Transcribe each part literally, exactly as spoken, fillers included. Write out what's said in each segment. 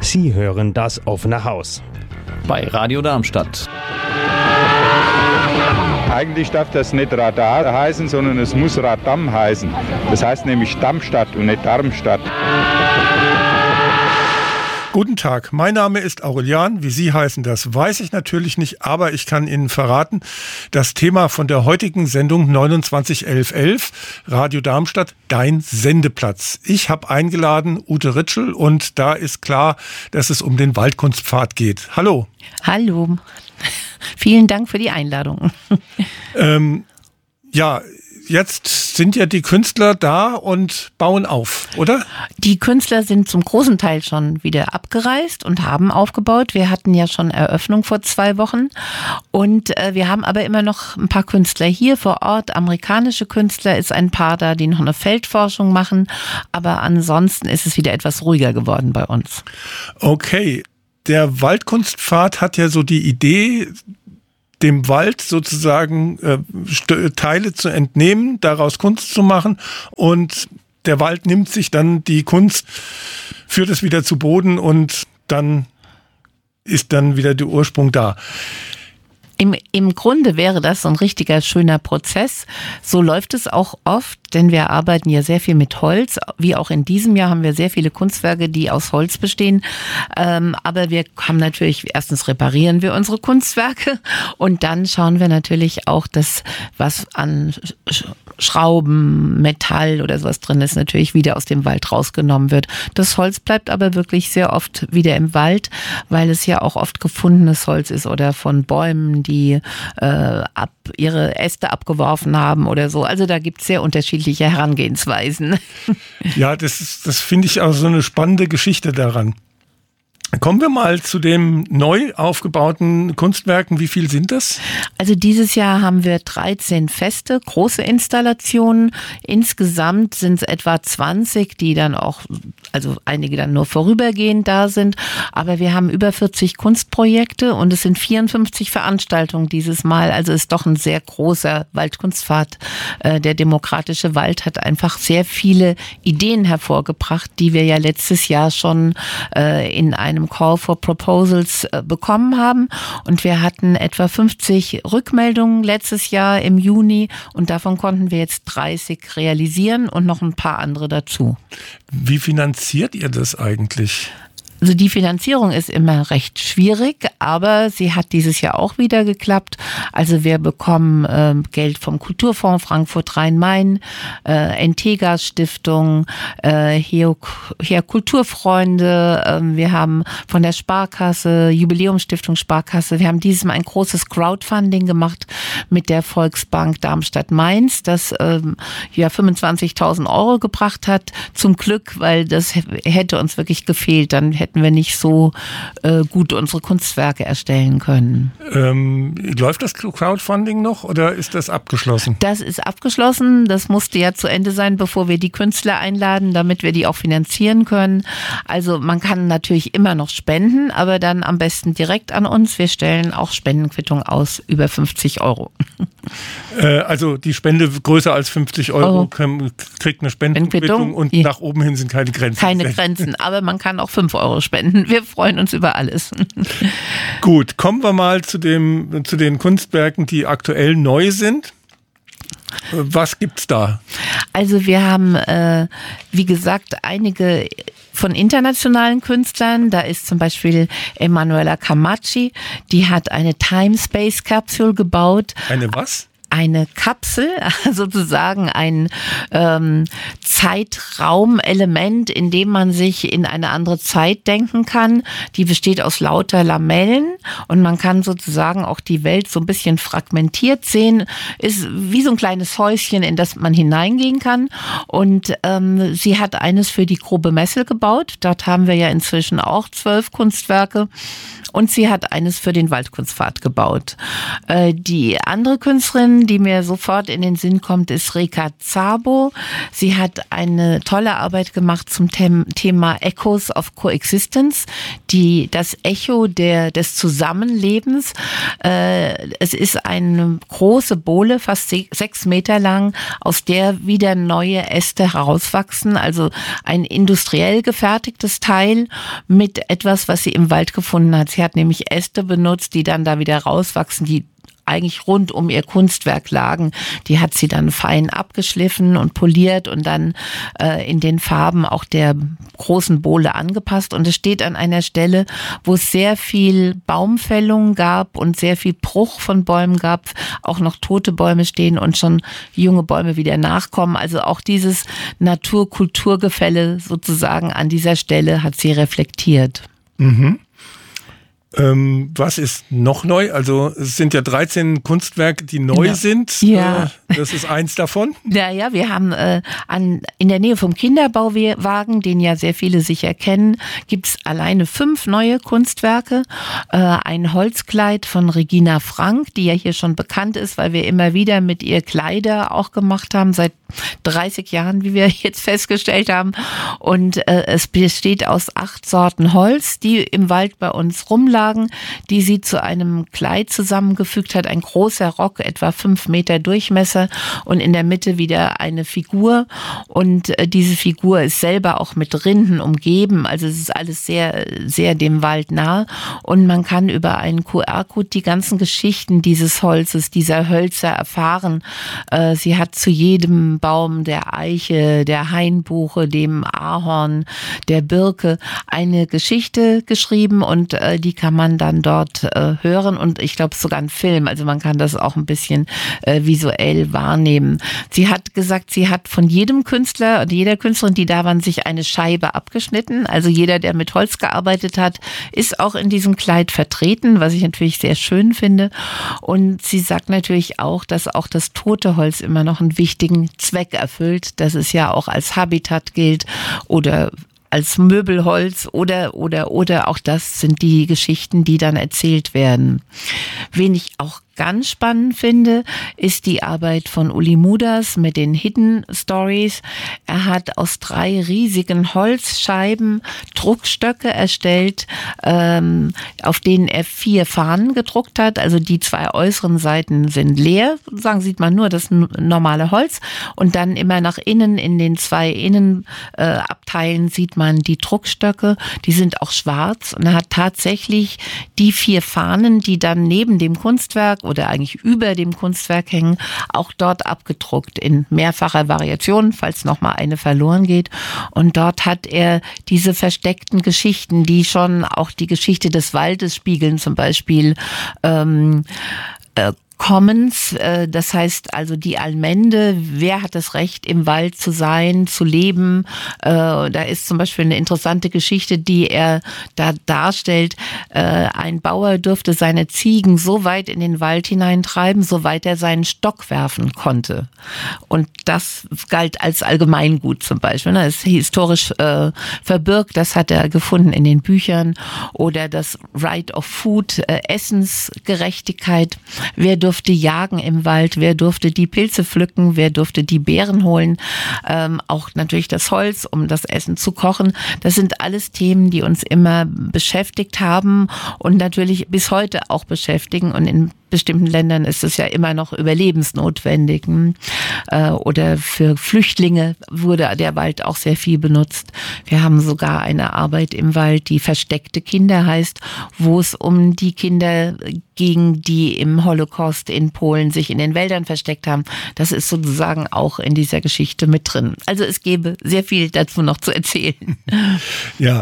Sie hören das offene Haus. Bei Radio Darmstadt. Eigentlich darf das nicht Radar heißen, sondern es muss Radam heißen. Das heißt nämlich Darmstadt und nicht Darmstadt. Guten Tag, mein Name ist Aurelian. Wie Sie heißen, das weiß ich natürlich nicht, aber ich kann Ihnen verraten, das Thema von der heutigen Sendung neunundzwanzig elf elf, Radio Darmstadt, dein Sendeplatz. Ich habe eingeladen Ute Ritschl und da ist klar, dass es um den Waldkunstpfad geht. Hallo. Hallo. Vielen Dank für die Einladung. ähm, ja, jetzt sind ja die Künstler da und bauen auf, oder? Die Künstler sind zum großen Teil schon wieder abgereist und haben aufgebaut. Wir hatten ja schon Eröffnung vor zwei Wochen und äh, wir haben aber immer noch ein paar Künstler hier vor Ort. Amerikanische Künstler ist ein paar da, die noch eine Feldforschung machen, aber ansonsten ist es wieder etwas ruhiger geworden bei uns. Okay, der Waldkunstpfad hat ja so die Idee, dem Wald sozusagen äh, St- Teile zu entnehmen, daraus Kunst zu machen und der Wald nimmt sich dann die Kunst, führt es wieder zu Boden und dann ist dann wieder der Ursprung da. Im, Im Grunde wäre das so ein richtiger schöner Prozess. So läuft es auch oft, denn wir arbeiten ja sehr viel mit Holz. Wie auch in diesem Jahr haben wir sehr viele Kunstwerke, die aus Holz bestehen. Ähm, aber wir haben natürlich, erstens reparieren wir unsere Kunstwerke und dann schauen wir natürlich auch, dass was an Schrauben, Metall oder sowas drin ist, natürlich wieder aus dem Wald rausgenommen wird. Das Holz bleibt aber wirklich sehr oft wieder im Wald, weil es ja auch oft gefundenes Holz ist oder von Bäumen, die äh, ab, ihre Äste abgeworfen haben oder so. Also da gibt es sehr unterschiedliche Herangehensweisen. Ja, das ist, das finde ich auch so eine spannende Geschichte daran. Kommen wir mal zu den neu aufgebauten Kunstwerken. Wie viel sind das? Also dieses Jahr haben wir dreizehn feste, große Installationen. Insgesamt sind es etwa zwanzig, die dann auch, also einige dann nur vorübergehend da sind. Aber wir haben über vierzig Kunstprojekte und es sind vierundfünfzig Veranstaltungen dieses Mal. Also ist doch ein sehr großer Waldkunstpfad. Der Demokratische Wald hat einfach sehr viele Ideen hervorgebracht, die wir ja letztes Jahr schon in einem Call for Proposals bekommen haben. Und wir hatten etwa fünfzig Rückmeldungen letztes Jahr im Juni und davon konnten wir jetzt dreißig realisieren und noch ein paar andere dazu. Wie finanziert ihr das eigentlich? Also die Finanzierung ist immer recht schwierig, aber sie hat dieses Jahr auch wieder geklappt. Also wir bekommen äh, Geld vom Kulturfonds Frankfurt-Rhein-Main, äh, Entegas Stiftung, äh, hier, hier Kulturfreunde, äh, wir haben von der Sparkasse, Jubiläumsstiftung Sparkasse, wir haben dieses Mal ein großes Crowdfunding gemacht mit der Volksbank Darmstadt-Mainz, das äh, ja fünfundzwanzigtausend Euro gebracht hat. Zum Glück, weil das hätte uns wirklich gefehlt, dann hätte hätten wir nicht so äh, gut unsere Kunstwerke erstellen können. Ähm, läuft das Crowdfunding noch oder ist das abgeschlossen? Das ist abgeschlossen. Das musste ja zu Ende sein, bevor wir die Künstler einladen, damit wir die auch finanzieren können. Also man kann natürlich immer noch spenden, aber dann am besten direkt an uns. Wir stellen auch Spendenquittung aus, über fünfzig Euro. Äh, also die Spende größer als fünfzig Euro oh. kriegt eine Spendenquittung und ja. Nach oben hin sind keine Grenzen. Keine Grenzen, aber man kann auch fünf Euro spenden. Wir freuen uns über alles. Gut, kommen wir mal zu, dem, zu den Kunstwerken, die aktuell neu sind. Was gibt's da? Also wir haben, äh, wie gesagt, einige von internationalen Künstlern. Da ist zum Beispiel Emanuela Camacci, die hat eine Time-Space-Capsule gebaut. Eine was? Eine Kapsel, sozusagen ein ähm, Zeitraumelement, in dem man sich in eine andere Zeit denken kann. Die besteht aus lauter Lamellen und man kann sozusagen auch die Welt so ein bisschen fragmentiert sehen. Ist wie so ein kleines Häuschen, in das man hineingehen kann. Und ähm, sie hat eines für die Grobe Messel gebaut. Dort haben wir ja inzwischen auch zwölf Kunstwerke. Und sie hat eines für den Waldkunstpfad gebaut. Äh, die andere Künstlerin, Künstlerin, die mir sofort in den Sinn kommt, ist Rika Szabo. Sie hat eine tolle Arbeit gemacht zum Thema Echoes of Coexistence, die, das Echo der, des Zusammenlebens. Äh, es ist eine große Bohle, fast sechs Meter lang, aus der wieder neue Äste herauswachsen, also ein industriell gefertigtes Teil mit etwas, was sie im Wald gefunden hat. Sie hat nämlich Äste benutzt, die dann da wieder rauswachsen, die eigentlich rund um ihr Kunstwerk lagen. Die hat sie dann fein abgeschliffen und poliert und dann äh, in den Farben auch der großen Bohle angepasst. Und es steht an einer Stelle, wo es sehr viel Baumfällung gab und sehr viel Bruch von Bäumen gab, auch noch tote Bäume stehen und schon junge Bäume wieder nachkommen. Also auch dieses Natur-Kultur-Gefälle sozusagen an dieser Stelle hat sie reflektiert. Mhm. Ähm, was ist noch neu? Also es sind ja dreizehn Kunstwerke, die neu ja. sind. Ja. Äh, das ist eins davon. Ja, ja, wir haben äh, an, in der Nähe vom Kinderbauwagen, den ja sehr viele sicher kennen, gibt es alleine fünf neue Kunstwerke. Äh, ein Holzkleid von Regina Frank, die ja hier schon bekannt ist, weil wir immer wieder mit ihr Kleider auch gemacht haben, seit dreißig Jahren, wie wir jetzt festgestellt haben. Und äh, es besteht aus acht Sorten Holz, die im Wald bei uns rumlagen, die sie zu einem Kleid zusammengefügt hat. Ein großer Rock, etwa fünf Meter Durchmesser und in der Mitte wieder eine Figur. Und äh, diese Figur ist selber auch mit Rinden umgeben. Also es ist alles sehr, sehr dem Wald nah. Und man kann über einen Q R-Code die ganzen Geschichten dieses Holzes, dieser Hölzer erfahren. Äh, sie hat zu jedem Baum, der Eiche, der Hainbuche, dem Ahorn, der Birke eine Geschichte geschrieben und äh, die kann man dann dort äh, hören und ich glaube sogar ein Film, also man kann das auch ein bisschen äh, visuell wahrnehmen. Sie hat gesagt, sie hat von jedem Künstler und jeder Künstlerin, die da waren, sich eine Scheibe abgeschnitten, also jeder, der mit Holz gearbeitet hat, ist auch in diesem Kleid vertreten, was ich natürlich sehr schön finde und sie sagt natürlich auch, dass auch das tote Holz immer noch einen wichtigen Zweck erfüllt, dass es ja auch als Habitat gilt oder als Möbelholz oder, oder, oder auch das sind die Geschichten, die dann erzählt werden. Wen ich auch ganz spannend finde, ist die Arbeit von Uli Mudas mit den Hidden Stories. Er hat aus drei riesigen Holzscheiben Druckstöcke erstellt, ähm, auf denen er vier Fahnen gedruckt hat. Also die zwei äußeren Seiten sind leer, sozusagen sieht man nur das normale Holz und dann immer nach innen in den zwei Innenabteilen äh, sieht man die Druckstöcke. Die sind auch schwarz und er hat tatsächlich die vier Fahnen, die dann neben dem Kunstwerk oder eigentlich über dem Kunstwerk hängen, auch dort abgedruckt in mehrfacher Variation, falls nochmal eine verloren geht. Und dort hat er diese versteckten Geschichten, die schon auch die Geschichte des Waldes spiegeln, zum Beispiel ähm, äh, Commons, äh, das heißt also die Allmende, wer hat das Recht im Wald zu sein, zu leben, äh, da ist zum Beispiel eine interessante Geschichte, die er da darstellt, äh, ein Bauer durfte seine Ziegen so weit in den Wald hineintreiben, soweit er seinen Stock werfen konnte und das galt als Allgemeingut zum Beispiel, das ist historisch äh, verbürgt, das hat er gefunden in den Büchern oder das Right of Food, äh, Essensgerechtigkeit, wer durfte jagen im Wald, wer durfte die Pilze pflücken, wer durfte die Beeren holen, ähm, auch natürlich das Holz, um das Essen zu kochen. Das sind alles Themen, die uns immer beschäftigt haben und natürlich bis heute auch beschäftigen und in bestimmten Ländern ist es ja immer noch überlebensnotwendig. Äh, oder für Flüchtlinge wurde der Wald auch sehr viel benutzt. Wir haben sogar eine Arbeit im Wald, die Versteckte Kinder heißt, wo es um die Kinder ging, die im Holocaust in Polen sich in den Wäldern versteckt haben. Das ist sozusagen auch in dieser Geschichte mit drin. Also es gäbe sehr viel dazu noch zu erzählen. Ja.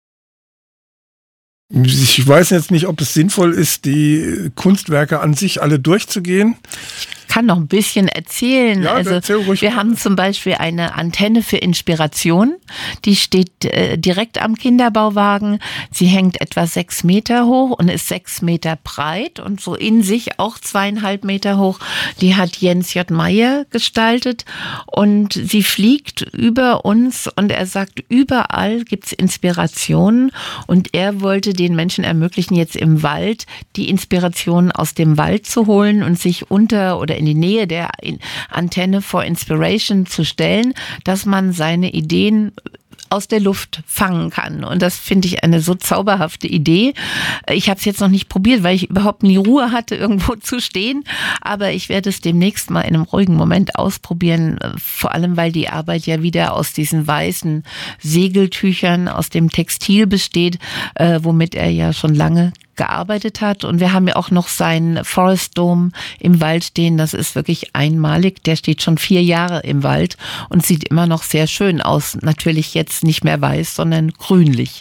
Ich weiß jetzt nicht, ob es sinnvoll ist, die Kunstwerke an sich alle durchzugehen. Ich kann noch ein bisschen erzählen. Ja, also erzähl ruhig. Wir haben zum Beispiel eine Antenne für Inspiration. Die steht äh, direkt am Kinderbauwagen. Sie hängt etwa sechs Meter hoch und ist sechs Meter breit und so in sich auch zweieinhalb Meter hoch. Die hat Jens J. Meyer gestaltet und sie fliegt über uns und er sagt, überall gibt's Inspirationen und er wollte den Menschen ermöglichen, jetzt im Wald die Inspiration aus dem Wald zu holen und sich unter oder in die Nähe der Antenne for Inspiration zu stellen, dass man seine Ideen aus der Luft fangen kann. Und das finde ich eine so zauberhafte Idee. Ich habe es jetzt noch nicht probiert, weil ich überhaupt nie Ruhe hatte, irgendwo zu stehen. Aber ich werde es demnächst mal in einem ruhigen Moment ausprobieren. Vor allem, weil die Arbeit ja wieder aus diesen weißen Segeltüchern, aus dem Textil besteht, äh, womit er ja schon lange gearbeitet hat. Und wir haben ja auch noch seinen Forest Dome im Wald stehen. Das ist wirklich einmalig. Der steht schon vier Jahre im Wald und sieht immer noch sehr schön aus. Natürlich jetzt nicht mehr weiß, sondern grünlich.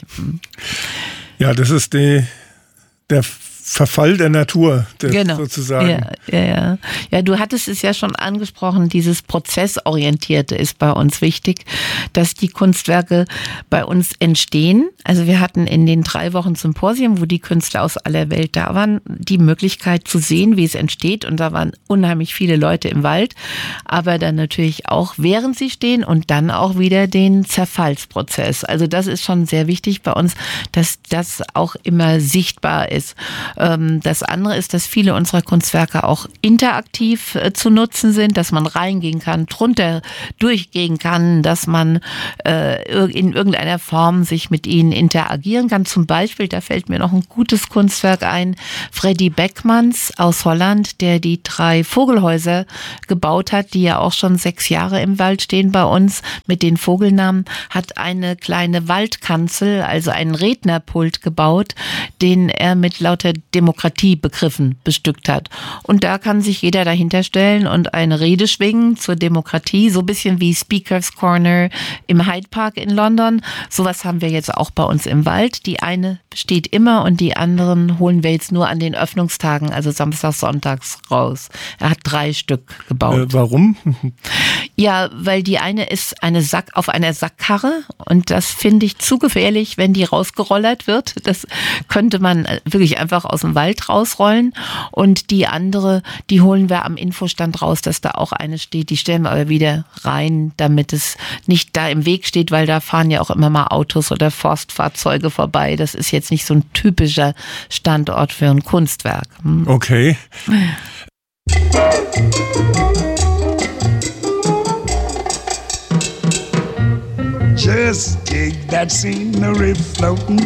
Ja, das ist die, der Verfall der Natur, der genau. sozusagen. Ja, ja, ja. ja, du hattest es ja schon angesprochen, dieses Prozessorientierte ist bei uns wichtig, dass die Kunstwerke bei uns entstehen. Also wir hatten in den drei Wochen Symposium, wo die Künstler aus aller Welt da waren, die Möglichkeit zu sehen, wie es entsteht. Und da waren unheimlich viele Leute im Wald, aber dann natürlich auch, während sie stehen und dann auch wieder den Zerfallsprozess. Also das ist schon sehr wichtig bei uns, dass das auch immer sichtbar ist. Das andere ist, dass viele unserer Kunstwerke auch interaktiv äh, zu nutzen sind, dass man reingehen kann, drunter durchgehen kann, dass man äh, in irgendeiner Form sich mit ihnen interagieren kann. Zum Beispiel, da fällt mir noch ein gutes Kunstwerk ein, Freddy Beckmans aus Holland, der die drei Vogelhäuser gebaut hat, die ja auch schon sechs Jahre im Wald stehen bei uns mit den Vogelnamen, hat eine kleine Waldkanzel, also einen Rednerpult gebaut, den er mit lauter Demokratiebegriffen bestückt hat. Und da kann sich jeder dahinter stellen und eine Rede schwingen zur Demokratie, so ein bisschen wie Speaker's Corner im Hyde Park in London. Sowas haben wir jetzt auch bei uns im Wald. Die eine steht immer und die anderen holen wir jetzt nur an den Öffnungstagen, also samstags, sonntags raus. Er hat drei Stück gebaut. Äh, warum? Ja, weil die eine ist eine Sack auf einer Sackkarre und das finde ich zu gefährlich, wenn die rausgerollert wird. Das könnte man wirklich einfach aus dem Wald rausrollen. Und die andere, die holen wir am Infostand raus, dass da auch eine steht. Die stellen wir aber wieder rein, damit es nicht da im Weg steht, weil da fahren ja auch immer mal Autos oder Forstfahrzeuge vorbei. Das ist jetzt nicht so ein typischer Standort für ein Kunstwerk. Hm. Okay. Just dig that scenery floating